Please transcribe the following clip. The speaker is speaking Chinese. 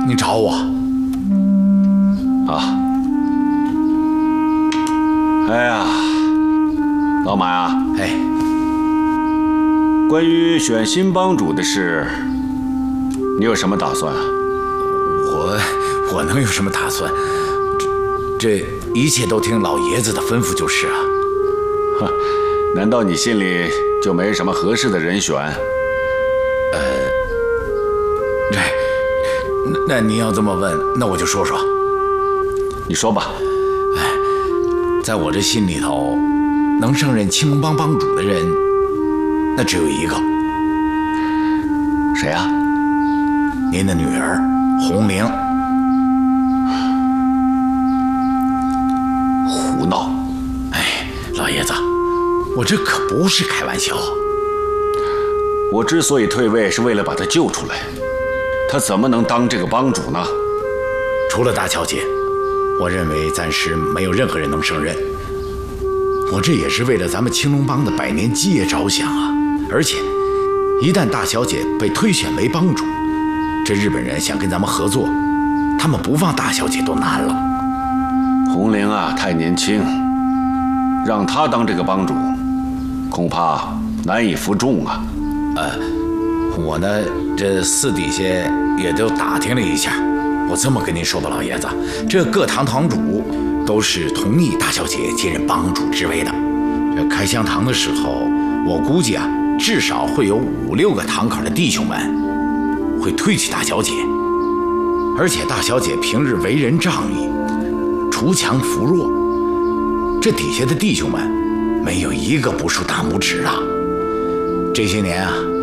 你找我啊？哎呀，老马啊， 哎， 关于选新帮主的事，你有什么打算啊？ 我能有什么打算？这一切都听老爷子的吩咐就是啊。 哼，难道你心里就没什么合适的人选？ 那您要这么问，那我就说说。 你说吧。 在我这心里头，能胜任青龙帮帮主的人，那只有一个。 谁啊？ 您的女儿红玲。 胡闹！ 哎，老爷子，我这可不是开玩笑。 我之所以退位，是为了把她救出来。她怎么能当这个帮主呢？ 除了大小姐，我认为暂时没有任何人能胜任。我这也是为了咱们青龙帮的百年基业着想啊！而且，一旦大小姐被推选为帮主，这日本人想跟咱们合作，他们不放大小姐都难了。 红玲啊，太年轻，让她当这个帮主，恐怕难以服众啊。 我呢，这私底下也都打听了一下，我这么跟您说吧，老爷子，这各堂堂主都是同意大小姐接任帮主之位的。这开香堂的时候，我估计啊，至少会有5、6个堂口的弟兄们会推举大小姐。而且大小姐平日为人仗义，锄强扶弱，这底下的弟兄们没有一个不竖大拇指的。这些年啊，